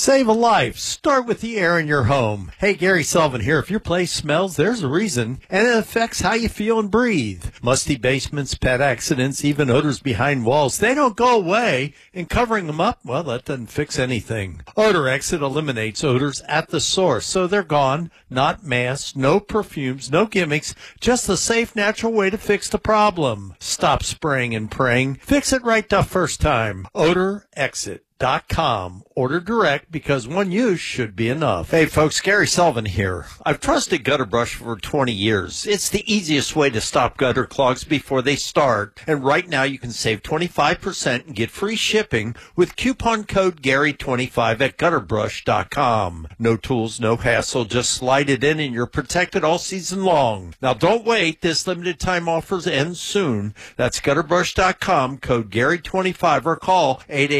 Save a life. Start with the air in your home. Hey, Gary Sullivan here. If your place smells, there's a reason, and it affects how you feel and breathe. Musty basements, pet accidents, even odors behind walls, they don't go away, and covering them up, well, that doesn't fix anything. Odor Exit eliminates odors at the source, so they're gone. Not masks, no perfumes, no gimmicks, just the safe, natural way to fix the problem. Stop spraying and praying. Fix it right the first time. OdorExit.com. Order direct because one use should be enough. Hey folks, Gary Sullivan here. I've trusted Gutter Brush for 20 years. It's the easiest way to stop gutter clogs before they start. And right now you can save 25% and get free shipping with coupon code Gary25 at gutterbrush.com. No tools, no hassle. Just slide it in and you're protected all season long. Now don't wait. This limited time offers end soon. That's gutterbrush.com, code Gary25, or call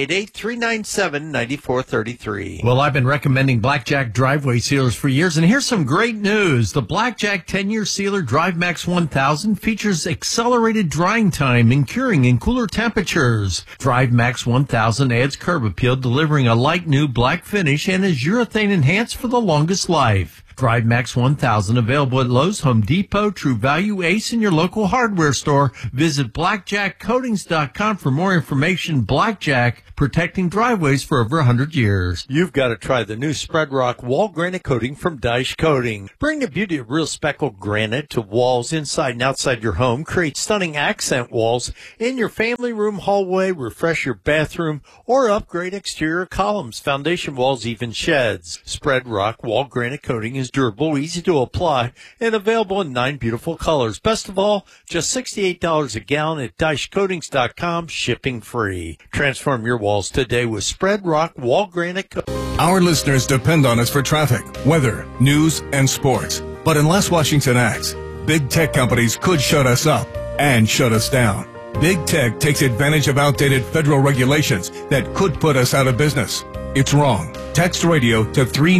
888-397-9433. Well, I've been recommending Blackjack driveway sealers for years, and here's some great news. The Blackjack 10-year sealer DriveMax 1000 features accelerated drying time and curing in cooler temperatures. DriveMax 1000 adds curb appeal, delivering a light new black finish, and is urethane enhanced for the longest life. DriveMax 1000 available at Lowe's, Home Depot, True Value, Ace, and your local hardware store. Visit blackjackcoatings.com for more information. Blackjack, protecting driveways for over 100 years. You've got to try the new Spread Rock wall granite coating from Dyche Coating. Bring the beauty of real speckled granite to walls inside and outside your home. Create stunning accent walls in your family room, hallway, refresh your bathroom, or upgrade exterior columns, foundation walls, even sheds. Spread Rock wall granite coating is durable, easy to apply, and available in 9 beautiful colors. Best of all, just $68 a gallon at DycheCoatings.com, shipping free. Transform your walls today with Spread Rock wall granite coating. Our listeners depend on us for traffic, weather, news, and sports. But unless Washington acts, big tech companies could shut us up and shut us down. Big tech takes advantage of outdated federal regulations that could put us out of business. It's wrong. Text radio to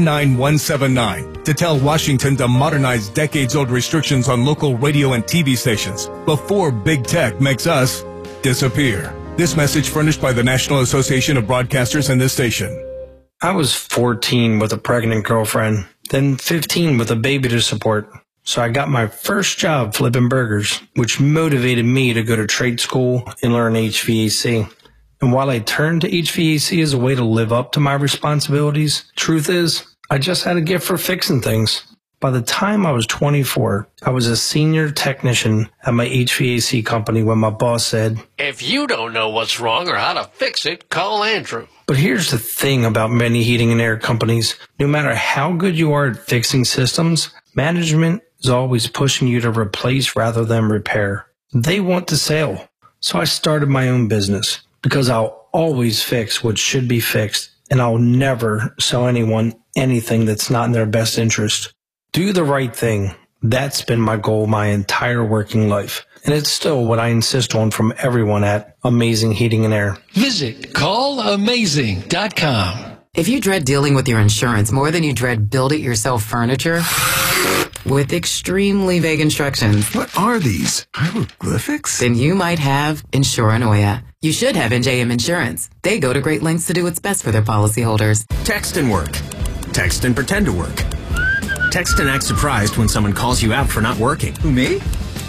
39179 to tell Washington to modernize decades-old restrictions on local radio and TV stations before big tech makes us disappear. This message furnished by the National Association of Broadcasters and this station. I was 14 with a pregnant girlfriend, then 15 with a baby to support. So I got my first job flipping burgers, which motivated me to go to trade school and learn HVAC. And while I turned to HVAC as a way to live up to my responsibilities, truth is, I just had a gift for fixing things. By the time I was 24, I was a senior technician at my HVAC company when my boss said, "If you don't know what's wrong or how to fix it, call Andrew." But here's the thing about many heating and air companies. No matter how good you are at fixing systems, management is always pushing you to replace rather than repair. They want the sale. So I started my own business because I'll always fix what should be fixed, and I'll never sell anyone anything that's not in their best interest. Do the right thing. That's been my goal my entire working life. And it's still what I insist on from everyone at Amazing Heating and Air. Visit callamazing.com. If you dread dealing with your insurance more than you dread build-it-yourself furniture, with extremely vague instructions, what are these? Hieroglyphics? Then you might have Insuranoia. You should have NJM Insurance. They go to great lengths to do what's best for their policyholders. Text and work. Text and pretend to work. Text and act surprised when someone calls you out for not working. Who, me?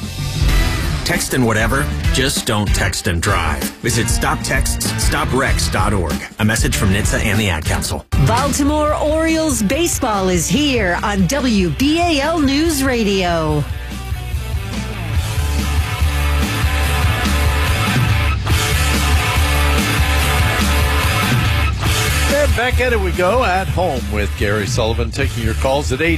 Text and whatever, just don't text and drive. Visit StopTextsStopWrecks.org. A message from NHTSA and the Ad Council. Baltimore Orioles baseball is here on WBAL News Radio. And back at it we go, at home with Gary Sullivan, taking your calls at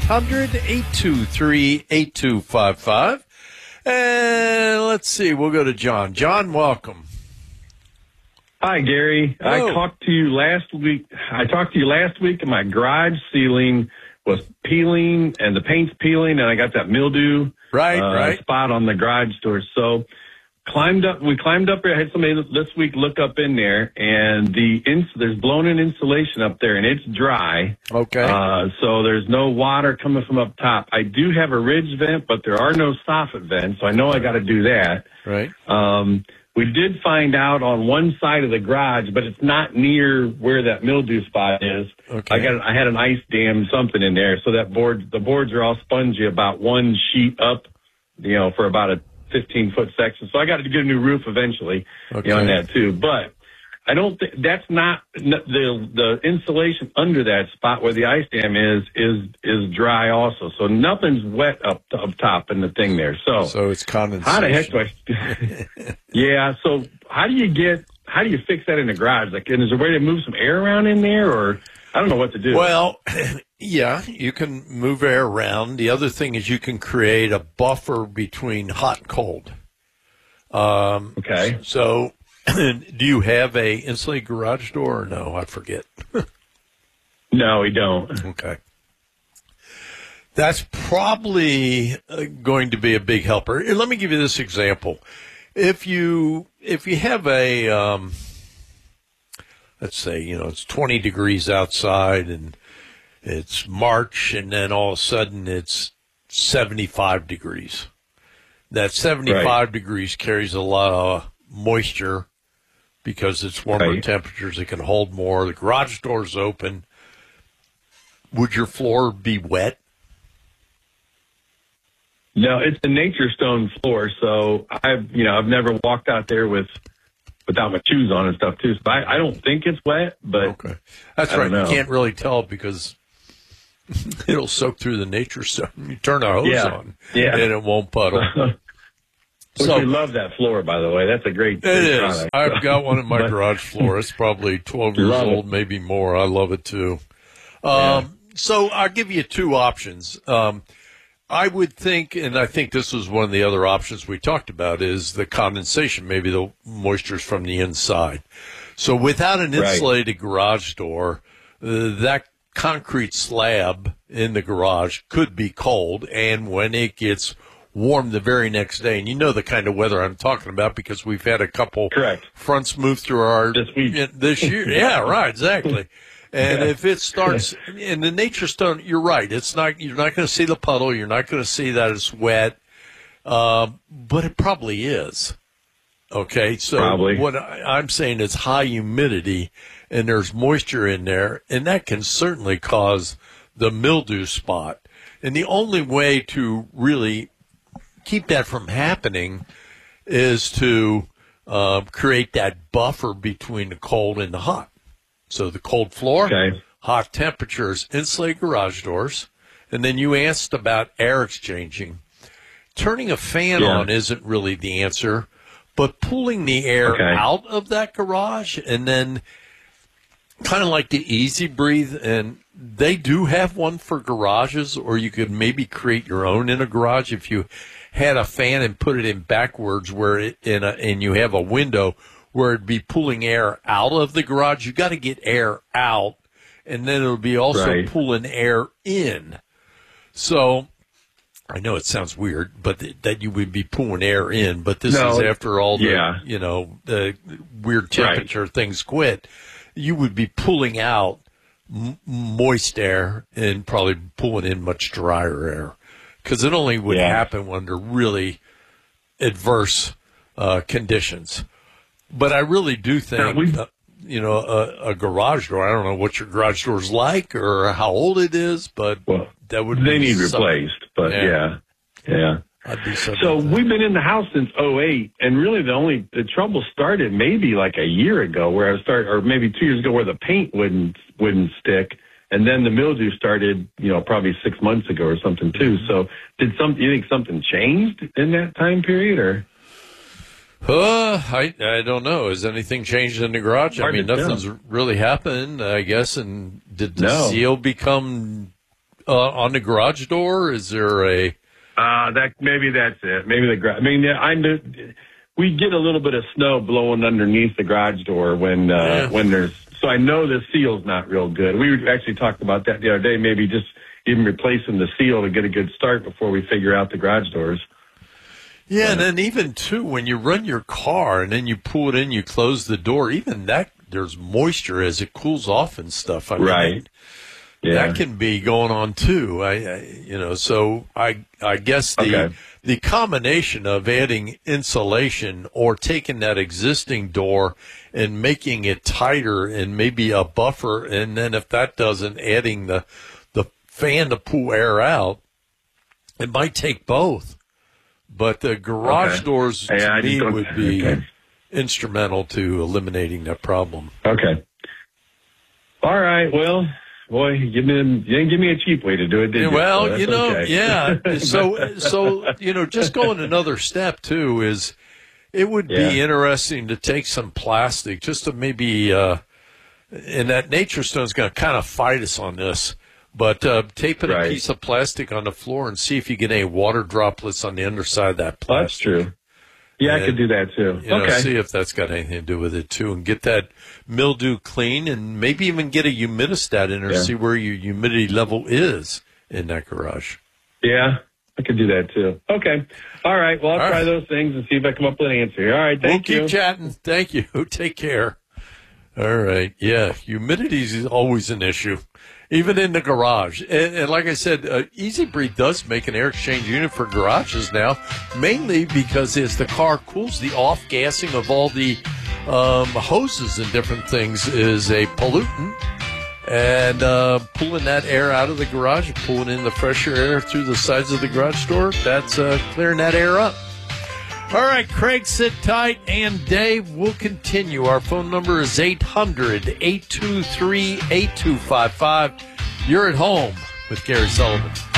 800-823-8255. And let's see, we'll go to John. John, welcome. Hi, Gary. Hello. I talked to you last week, and my garage ceiling was peeling, and the paint's peeling, and I got that mildew spot on the garage door. So we climbed up there. I had somebody this week look up in there, and there's blown-in insulation up there, and it's dry. Okay. So there's no water coming from up top. I do have a ridge vent, but there are no soffit vents, so I know I got to do that. Right. We did find out on one side of the garage, but it's not near where that mildew spot is. Okay. I had an ice dam something in there, so the boards are all spongy about one sheet up, for about a 15-foot section. So I got to get a new roof eventually on that too. But I don't think that's not the insulation under that spot where the ice dam is dry also. So nothing's wet up top in the thing there. So it's condensation. How the heck do I? Yeah. So how do you fix that in the garage? Like, and is there a way to move some air around in there, or I don't know what to do? Well, yeah, you can move air around. The other thing is you can create a buffer between hot and cold. Okay. So, do you have a insulated garage door or no? I forget. No, we don't. Okay. That's probably going to be a big helper. Let me give you this example. If you have a, let's say, it's 20 degrees outside and it's March, and then all of a sudden it's 75 degrees. That 75 degrees carries a lot of moisture because it's warmer temperatures. It can hold more. The garage door's open. Would your floor be wet? No, it's a Nature Stone floor, so I've never walked out there without my shoes on and stuff too. So I don't think it's wet, but that's right. You can't really tell because it'll soak through the Nature Stone. You turn a hose on, and it won't puddle. We love that floor, by the way. That's a great product. I've got one in my garage floor. It's probably 12 years old, maybe more. I love it too. So I'll give you two options. I would think, and I think this was one of the other options we talked about, is the condensation, maybe the moisture's from the inside. So without an insulated garage door, that concrete slab in the garage could be cold, and when it gets warm the very next day, and you know the kind of weather I'm talking about because we've had a couple fronts move through our this year. Yeah, right, exactly. And if it starts in the Nature Stone, you're right. You're not going to see the puddle. You're not going to see that it's wet. But it probably is. Okay. So what I'm saying is high humidity and there's moisture in there, and that can certainly cause the mildew spot. And the only way to really keep that from happening is to create that buffer between the cold and the hot. So the cold floor, hot temperatures, insulated garage doors, and then you asked about air exchanging. Turning a fan on isn't really the answer, but pulling the air out of that garage and then kind of like the Easy Breathe, and they do have one for garages, or you could maybe create your own in a garage if you had a fan and put it in backwards and you have a window where it'd be pulling air out of the garage. You got to get air out, and then it'll be also pulling air in. So I know it sounds weird, but that you would be pulling air in. But this is after all the the weird temperature things quit. You would be pulling out moist air and probably pulling in much drier air, because it only would happen under really adverse conditions. But I really do think, a garage door, I don't know what your garage door is like or how old it is, but that would they need replaced. But I'd be so we've been in the house since 2008, and really the trouble started maybe like a year ago where or maybe 2 years ago where the paint wouldn't stick. And then the mildew started, probably 6 months ago or something too. So you think something changed in that time period, or? I don't know. Has anything changed in the garage? I mean, nothing's really happened, I guess. And did the seal become on the garage door? Is there a? Maybe that's it. Maybe the garage. I mean, we get a little bit of snow blowing underneath the garage door when there's. So I know the seal's not real good. We actually talked about that the other day. Maybe just even replacing the seal to get a good start before we figure out the garage doors. Yeah, and then even, too, when you run your car and then you pull it in, you close the door, even that, there's moisture as it cools off and stuff. I mean, that can be going on too. So I guess the combination of adding insulation or taking that existing door and making it tighter and maybe a buffer, and then if that doesn't, adding the fan to pull air out, it might take both. But the garage doors to me would be instrumental to eliminating that problem. Okay. All right. Well, boy, you didn't give me a cheap way to do it, did you? Well, So So, just going another step, too, is it would be interesting to take some plastic just to maybe, and that Nature Stone's going to kind of fight us on this, but taping a piece of plastic on the floor and see if you get any water droplets on the underside of that plastic. That's true. Yeah, I could do that too. See if that's got anything to do with it too, and get that mildew clean, and maybe even get a humidistat in there, see where your humidity level is in that garage. Yeah, I could do that too. Okay. All right. Well, I'll try those things and see if I come up with an answer. All right. Thank you. We'll keep chatting. Thank you. Take care. All right. Yeah, humidity is always an issue, even in the garage. And like I said, Easy Breathe does make an air exchange unit for garages now, mainly because as the car cools, the off-gassing of all the hoses and different things is a pollutant. And pulling that air out of the garage, pulling in the fresher air through the sides of the garage door, that's clearing that air up. All right, Craig, sit tight, and Dave will continue. Our phone number is 800-823-8255. You're at home with Gary Sullivan.